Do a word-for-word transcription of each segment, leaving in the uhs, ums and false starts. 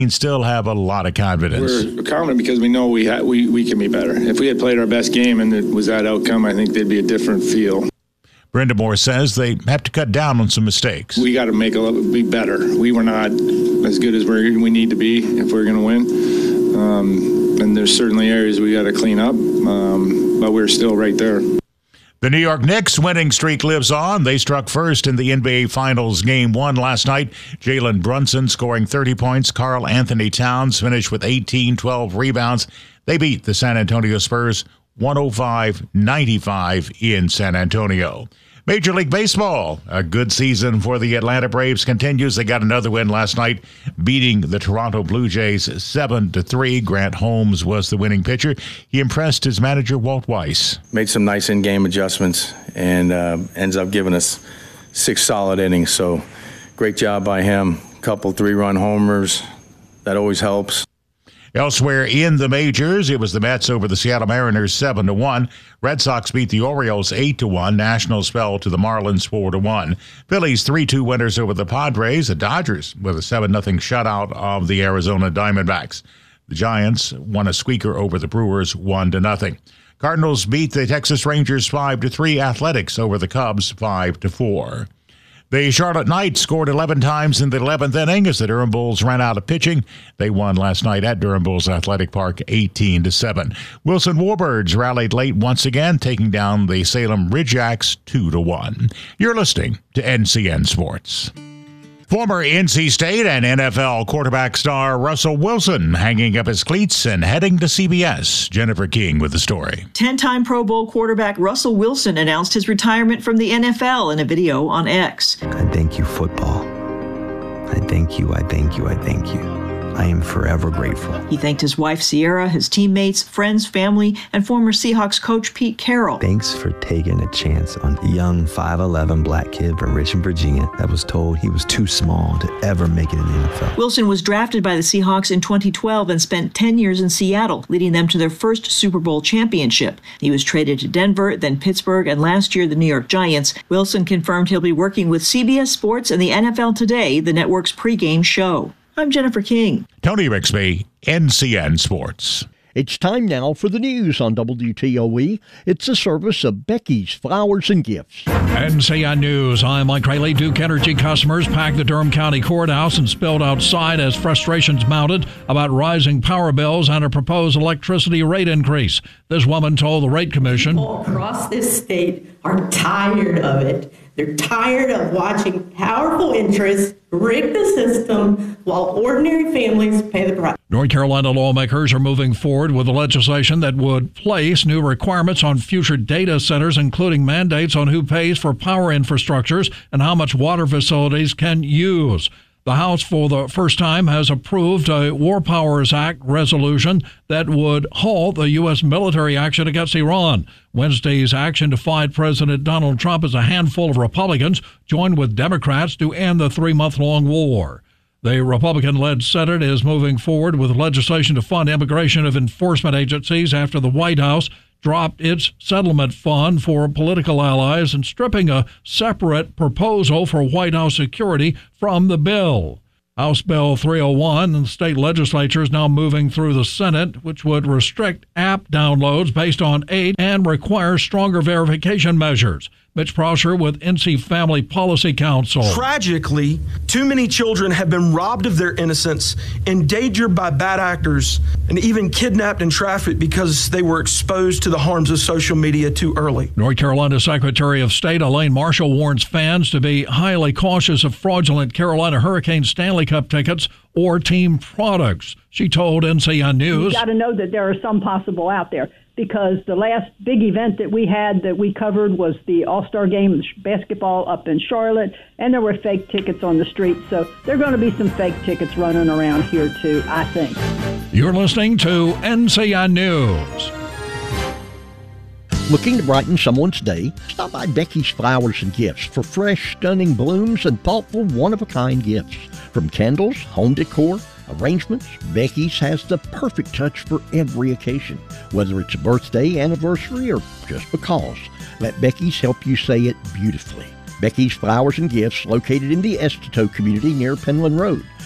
still have a lot of confidence. We're confident because we know we ha- we we can be better. If we had played our best game and it was that outcome, I think there'd be a different feel. Brindamore says they have to cut down on some mistakes. We got to make a little, be better. We were not as good as we're, we need to be if we're going to win. Um, and there's certainly areas we got to clean up, um, but we're still right there. The New York Knicks winning streak lives on. They struck first in the N B A Finals Game one last night. Jalen Brunson scoring thirty points. Karl Anthony Towns finished with eighteen, twelve rebounds. They beat the San Antonio Spurs one oh five ninety-five in San Antonio. Major League Baseball, a good season for the Atlanta Braves continues. They got another win last night, beating the Toronto Blue Jays seven to three. Grant Holmes was the winning pitcher. He impressed his manager, Walt Weiss. Made some nice in-game adjustments and uh, ends up giving us six solid innings. So great job by him. Couple three-run homers. That always helps. Elsewhere in the majors, it was the Mets over the Seattle Mariners seven to one. Red Sox beat the Orioles eight to one. Nationals fell to the Marlins four to one. Phillies three two winners over the Padres. The Dodgers with a seven nothing shutout of the Arizona Diamondbacks. The Giants won a squeaker over the Brewers one to nothing. Cardinals beat the Texas Rangers five to three. Athletics over the Cubs five to four. The Charlotte Knights scored eleven times in the eleventh inning as the Durham Bulls ran out of pitching. They won last night at Durham Bulls Athletic Park eighteen to seven. Wilson Warbirds rallied late once again, taking down the Salem Ridgeacs two to one. You're listening to N C N Sports. Former N C State and N F L quarterback star Russell Wilson hanging up his cleats and heading to C B S. Jennifer King with the story. ten-time Pro Bowl quarterback Russell Wilson announced his retirement from the N F L in a video on X. I thank you, football. I thank you, I thank you, I thank you. I am forever grateful. He thanked his wife, Sierra, his teammates, friends, family, and former Seahawks coach Pete Carroll. Thanks for taking a chance on a young five eleven black kid from Richmond, Virginia that was told he was too small to ever make it in the N F L. Wilson was drafted by the Seahawks in twenty twelve and spent ten years in Seattle, leading them to their first Super Bowl championship. He was traded to Denver, then Pittsburgh, and last year the New York Giants. Wilson confirmed he'll be working with C B S Sports and the N F L Today, the network's pregame show. I'm Jennifer King. Tony Rixby, N C N Sports. It's time now for the news on W T O E. It's a service of Becky's Flowers and Gifts. N C N News. I'm Mike Rayleigh. Duke Energy customers packed the Durham County Courthouse and spilled outside as frustrations mounted about rising power bills and a proposed electricity rate increase. This woman told the Rate Commission, people across this state are tired of it. They're tired of watching powerful interests rig the system while ordinary families pay the price. North Carolina lawmakers are moving forward with legislation that would place new requirements on future data centers, including mandates on who pays for power infrastructures and how much water facilities can use. The House, for the first time, has approved a War Powers Act resolution that would halt the U S military action against Iran. Wednesday's action defied President Donald Trump as a handful of Republicans joined with Democrats to end the three-month-long war. The Republican-led Senate is moving forward with legislation to fund immigration of enforcement agencies after the White House dropped its settlement fund for political allies and stripping a separate proposal for White House security from the bill. House Bill three oh one and the state legislature is now moving through the Senate, which would restrict app downloads based on age and require stronger verification measures. Mitch Prosher with N C Family Policy Council. Tragically, too many children have been robbed of their innocence, endangered by bad actors, and even kidnapped and trafficked because they were exposed to the harms of social media too early. North Carolina Secretary of State Elaine Marshall warns fans to be highly cautious of fraudulent Carolina Hurricane Stanley Cup tickets or team products. She told N C N News, "You've got to know that there are some possible out there, because the last big event that we had that we covered was the All-Star Game basketball up in Charlotte, and there were fake tickets on the street. So there are going to be some fake tickets running around here too, I think." You're listening to N C N News. Looking to brighten someone's day? Stop by Becky's Flowers and Gifts for fresh, stunning blooms and thoughtful, one-of-a-kind gifts. From candles, home decor, arrangements, Becky's has the perfect touch for every occasion. Whether it's a birthday, anniversary, or just because, let Becky's help you say it beautifully. Becky's Flowers and Gifts, located in the Estito community near Penland Road.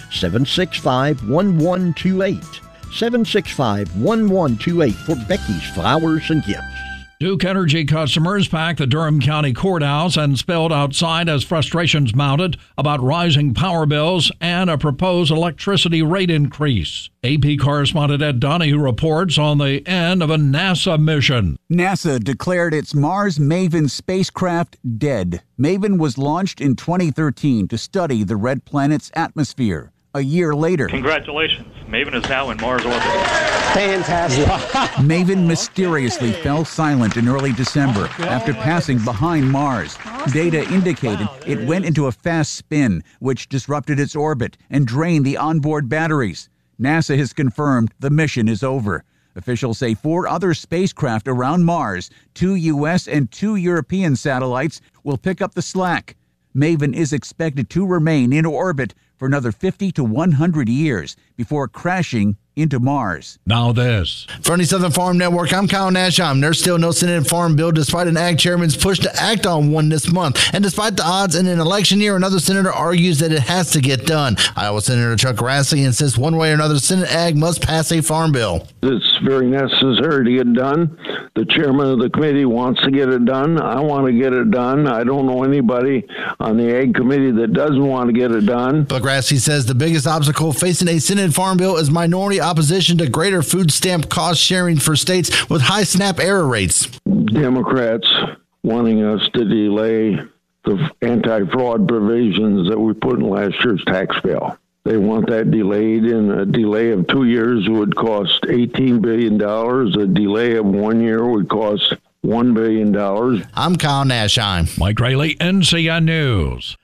seven six five, one one two eight. seven six five, one one two eight for Becky's Flowers and Gifts. Duke Energy customers packed the Durham County Courthouse and spilled outside as frustrations mounted about rising power bills and a proposed electricity rate increase. A P correspondent Ed Donahue reports on the end of a NASA mission. NASA declared its Mars MAVEN spacecraft dead. MAVEN was launched in twenty thirteen to study the red planet's atmosphere. A year later, congratulations, MAVEN is now in Mars orbit. Fantastic. MAVEN mysteriously fell silent in early December after passing behind Mars. Data indicated it went into a fast spin, which disrupted its orbit and drained the onboard batteries. NASA has confirmed the mission is over. Officials say four other spacecraft around Mars, two U S and two European satellites, will pick up the slack. MAVEN is expected to remain in orbit for another fifty to one hundred years before crashing into Mars. Now this. From the Southern Farm Network, I'm Kyle Nashheim. There's still no Senate Farm Bill despite an ag chairman's push to act on one this month. And despite the odds in an election year, another senator argues that it has to get done. Iowa Senator Chuck Grassley insists one way or another Senate ag must pass a farm bill. It's very necessary to get done. The chairman of the committee wants to get it done. I want to get it done. I don't know anybody on the ag committee that doesn't want to get it done. But Grassley says the biggest obstacle facing a Senate farm bill is minority opposition to greater food stamp cost sharing for states with high SNAP error rates. Democrats wanting us to delay the anti-fraud provisions that we put in last year's tax bill. They want that delayed, and a delay of two years would cost eighteen billion dollars. A delay of one year would cost one billion dollars. I'm Kyle Nashheim. Mike Rayleigh, N C N News.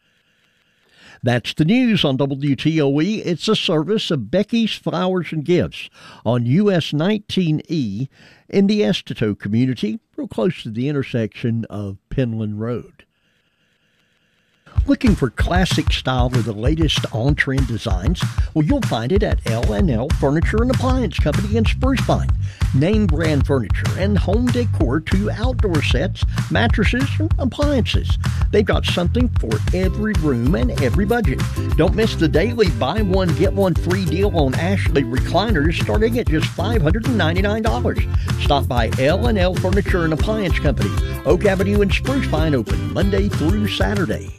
That's the news on W T O E. It's a service of Becky's Flowers and Gifts on U S nineteen E in the Esteto community, real close to the intersection of Penland Road. Looking for classic style with the latest on-trend designs? Well, you'll find it at L and L Furniture and Appliance Company in Spruce Pine. Name brand furniture and home decor to outdoor sets, mattresses, and appliances. They've got something for every room and every budget. Don't miss the daily buy one, get one free deal on Ashley recliners starting at just five hundred ninety-nine dollars. Stop by L and L Furniture and Appliance Company, Oak Avenue in Spruce Pine, open Monday through Saturday.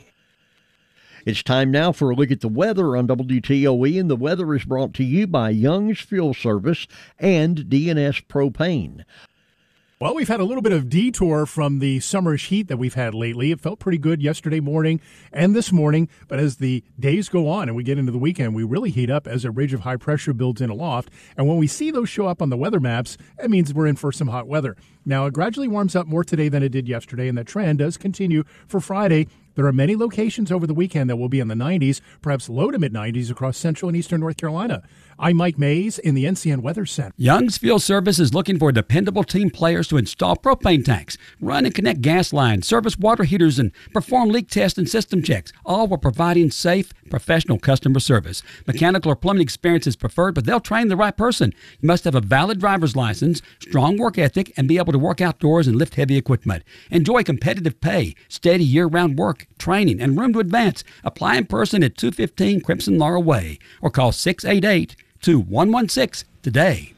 It's time now for a look at the weather on W T O E, and the weather is brought to you by Young's Fuel Service and D and S Propane. Well, we've had a little bit of detour from the summerish heat that we've had lately. It felt pretty good yesterday morning and this morning, but as the days go on and we get into the weekend, we really heat up as a ridge of high pressure builds in aloft. And when we see those show up on the weather maps, that means we're in for some hot weather. Now, it gradually warms up more today than it did yesterday, and that trend does continue for Friday. There are many locations over the weekend that will be in the nineties, perhaps low to mid-nineties across central and eastern North Carolina. I'm Mike Mays in the N C N Weather Center. Young's Fuel Service is looking for dependable team players to install propane tanks, run and connect gas lines, service water heaters, and perform leak tests and system checks, all while providing safe, professional customer service. Mechanical or plumbing experience is preferred, but they'll train the right person. You must have a valid driver's license, strong work ethic, and be able to work outdoors and lift heavy equipment. Enjoy competitive pay, steady year-round work, training, and room to advance. Apply in person at two fifteen Crimson Laurel Way or call six eight eight, two one one six today.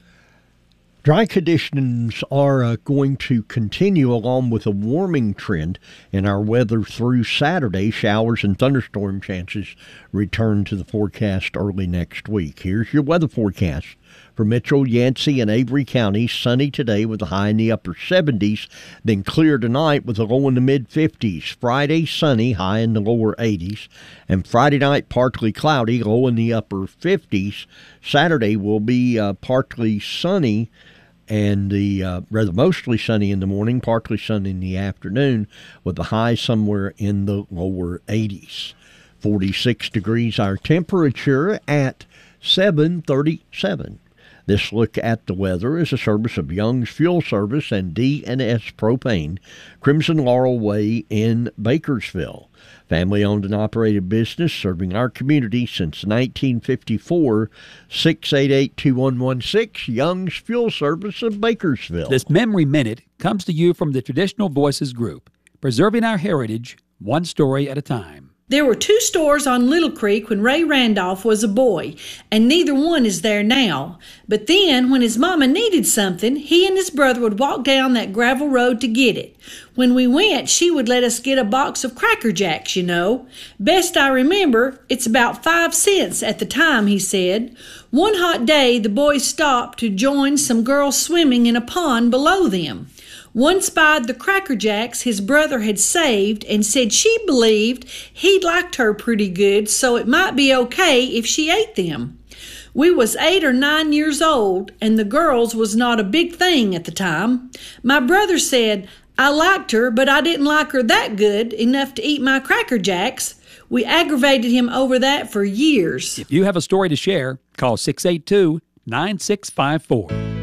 Dry conditions are uh, going to continue along with a warming trend in our weather through Saturday. Showers and thunderstorm chances return to the forecast early next week. Here's your weather forecast. For Mitchell, Yancey, and Avery counties, sunny today with a high in the upper seventies, then clear tonight with a low in the mid-fifties. Friday, sunny, high in the lower eighties, and Friday night, partly cloudy, low in the upper fifties. Saturday will be uh, partly sunny, and the uh, rather mostly sunny in the morning, partly sunny in the afternoon, with the high somewhere in the lower eighties. forty-six degrees our temperature at seven thirty-seven. This look at the weather is a service of Young's Fuel Service and D and S Propane, Crimson Laurel Way in Bakersville. Family-owned and operated business serving our community since nineteen fifty-four. six eight eight, two one one six, Young's Fuel Service of Bakersville. This Memory Minute comes to you from the Traditional Voices Group, preserving our heritage one story at a time. There were two stores on Little Creek when Ray Randolph was a boy, and neither one is there now. But then, when his mama needed something, he and his brother would walk down that gravel road to get it. When we went, she would let us get a box of Cracker Jacks, you know. Best I remember, it's about five cents at the time, he said. One hot day, the boys stopped to join some girls swimming in a pond below them. One spied the Cracker Jacks his brother had saved and said she believed he'd liked her pretty good, so it might be okay if she ate them. We was eight or nine years old, and the girls was not a big thing at the time. My brother said, I liked her, but I didn't like her that good enough to eat my Cracker Jacks. We aggravated him over that for years. If you have a story to share, call six eight two, nine six five four.